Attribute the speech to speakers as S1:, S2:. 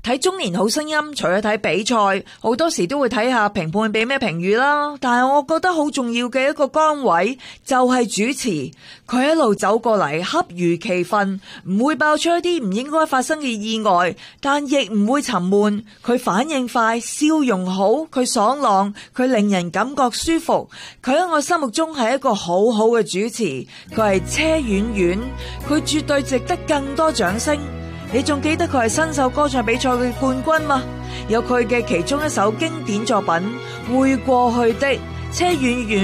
S1: 睇中年好聲音，除咗睇比賽，好多時都會睇下評判俾咩評語啦。但係我覺得好重要嘅一個崗位就係主持，佢一路走過嚟，恰如其分，唔會爆出一啲唔應該發生嘅意外，但亦唔會沉悶。佢反應快，笑容好，佢爽朗，佢令人感覺舒服。佢喺我心目中係一個好好嘅主持，佢係車婉婉，佢絕對值得更多掌聲。你仲記得佢係新秀歌唱比賽嘅冠軍嗎？有佢嘅其中一首經典作品《會過去的》，車婉婉